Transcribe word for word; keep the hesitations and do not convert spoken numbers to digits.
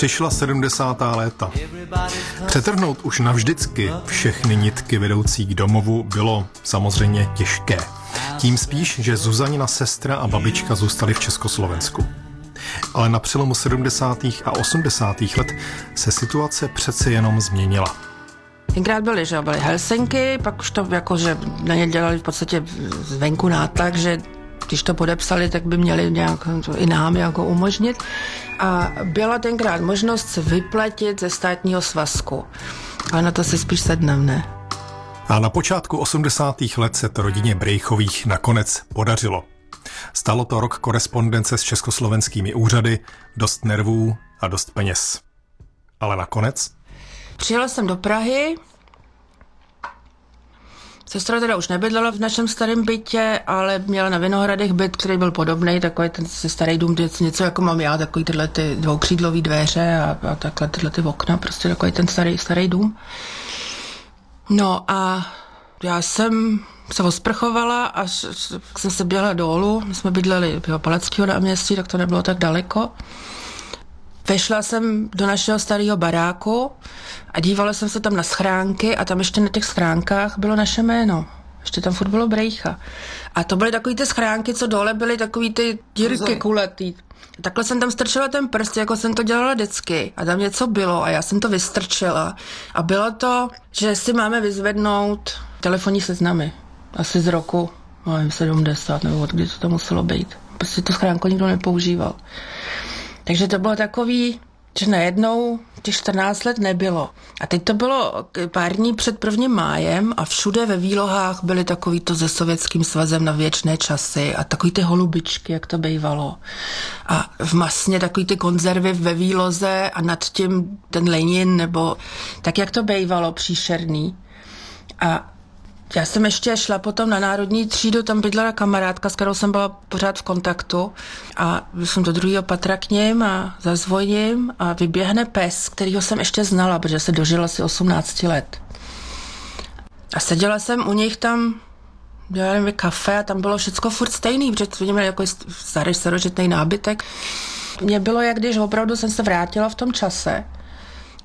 Přišla sedmdesátá léta. Přetrhnout už navždycky všechny nitky vedoucí k domovu bylo samozřejmě těžké. Tím spíš, že Zuzanina sestra a babička zůstaly v Československu. Ale na přelomu sedmdesátých a osmdesátých let se situace přece jenom změnila. Tenkrát byly, že byly Helsinky, pak už to jako, že na ně dělali v podstatě zvenku nátlak, že když to podepsali, tak by měli nějak i nám jako umožnit. A byla tenkrát možnost se vyplatit ze státního svazku. Ale na to si spíš sednem, ne? A na počátku osmdesátých let se to rodině Brejchových nakonec podařilo. Stalo to rok korespondence s československými úřady, dost nervů a dost peněz. Ale nakonec? Přijela jsem do Prahy. Sestra teda už nebydlela v našem starém bytě, ale měla na Vinohradech byt, který byl podobný, takový ten starý dům, něco jako mám já, takový tyhle ty dvoukřídlový dveře a, a takhle tyhle ty okna, prostě takový ten starý, starý dům. No a já jsem se osprchovala a jsem se běhla dolů, my jsme bydleli v Palackého náměstí, tak to nebylo tak daleko. Vešla jsem do našeho starého baráku a dívala jsem se tam na schránky a tam ještě na těch schránkách bylo naše jméno. Ještě tam furt bylo Brejcha. A to byly takový ty schránky, co dole byly takový ty dírky kulatý. Takhle jsem tam strčila ten prst, jako jsem to dělala vždycky. A tam něco bylo a já jsem to vystrčila. A bylo to, že si máme vyzvednout telefonní seznamy. Asi z roku, nevím, sedmdesát nebo od kdy to tam muselo být. Prostě tu schránku nikdo nepoužíval. Takže to bylo takový, že najednou těch čtrnáct let nebylo. A teď to bylo pár dní před prvním májem a všude ve výlohách byly takovýto se Sovětským svazem na věčné časy a takový ty holubičky, jak to bývalo. A v masně takový ty konzervy ve výloze a nad tím ten Lenin, nebo tak, jak to bývalo, příšerný. A já jsem ještě šla potom na Národní třídu, tam bydlela kamarádka, s kterou jsem byla pořád v kontaktu a jsem do druhého patra k ním a zazvoním a vyběhne pes, kterýho jsem ještě znala, protože se dožila asi osmnáct let. A seděla jsem u nich tam, dělali mi kafe a tam bylo všecko furt stejný, protože to měli jako starý starožitný nábytek. Mně bylo, jak když opravdu jsem se vrátila v tom čase